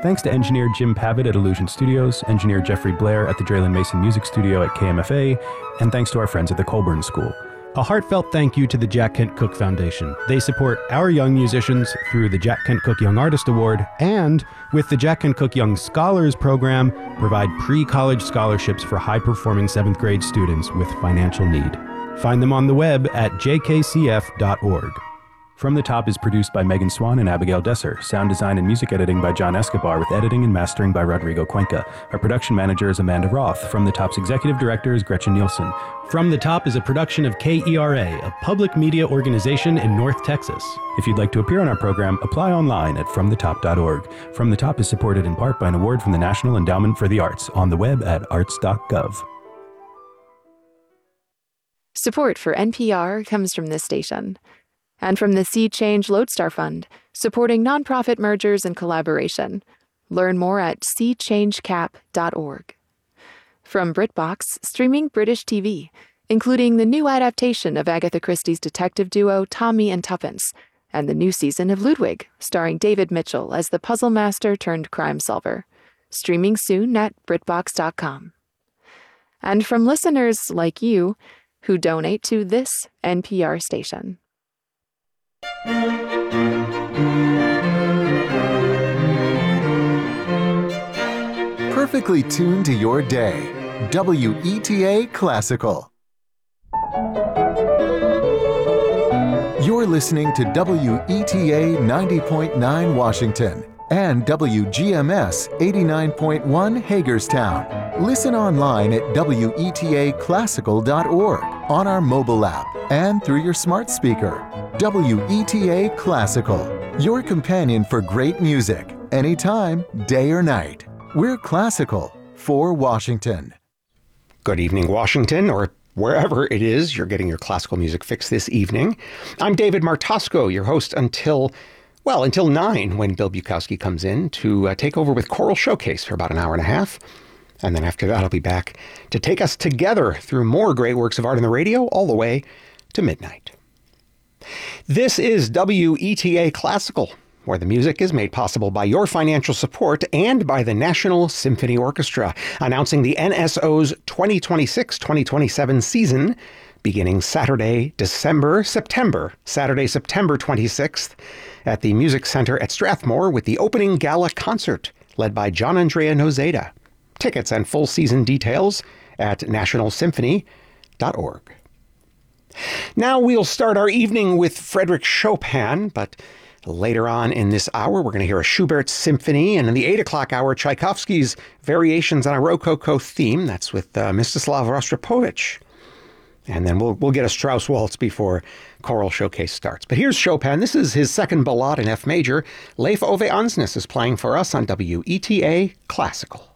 Thanks to engineer Jim Pavitt at Illusion Studios, engineer Jeffrey Blair at the Draylen Mason Music Studio at KMFA, and thanks to our friends at the Colburn School. A heartfelt thank you to the Jack Kent Cooke Foundation. They support our young musicians through the Jack Kent Cooke Young Artist Award, and with the Jack Kent Cooke Young Scholars Program, provide pre-college scholarships for high-performing 7th grade students with financial need. Find them on the web at jkcf.org. From the Top is produced by Megan Swan and Abigail Desser. Sound design and music editing by John Escobar, with editing and mastering by Rodrigo Cuenca. Our production manager is Amanda Roth. From the Top's executive director is Gretchen Nielsen. From the Top is a production of KERA, a public media organization in North Texas. If you'd like to appear on our program, apply online at fromthetop.org. From the Top is supported in part by an award from the National Endowment for the Arts, on the web at arts.gov. Support for NPR comes from this station. And from the Sea Change Lodestar Fund, supporting nonprofit mergers and collaboration. Learn more at seachangecap.org. From BritBox, streaming British TV, including the new adaptation of Agatha Christie's detective duo Tommy and Tuppence, and the new season of Ludwig, starring David Mitchell as the puzzle master turned crime solver. Streaming soon at BritBox.com. And from listeners like you, who donate to this NPR station. Perfectly tuned to your day. WETA Classical. You're listening to WETA 90.9 Washington and WGMS 89.1 Hagerstown. Listen online at WETAClassical.org, on our mobile app, and through your smart speaker. WETA Classical, your companion for great music, anytime, day or night. We're classical for Washington. Good evening, Washington, or wherever it is you're getting your classical music fix this evening. I'm David Martosco, your host until 9, when Bill Bukowski comes in to take over with Choral Showcase for about an hour and a half. And then after that, I'll be back to take us together through more great works of art on the radio all the way to midnight. This is WETA Classical, where the music is made possible by your financial support and by the National Symphony Orchestra, announcing the NSO's 2026-2027 season, beginning Saturday, September 26th, at the Music Center at Strathmore with the opening gala concert led by John Andrea Nozeda. Tickets and full season details at nationalsymphony.org. Now we'll start our evening with Frédéric Chopin, but later on in this hour, we're going to hear a Schubert symphony, and in the 8 o'clock hour, Tchaikovsky's Variations on a Rococo theme. That's with Mstislav Rostropovich. And then we'll get a Strauss waltz before Choral Showcase starts. But here's Chopin. This is his second ballade in F major. Leif Ove Ansnes is playing for us on WETA Classical.